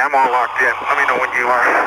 I'm all locked in. Let me know when you are.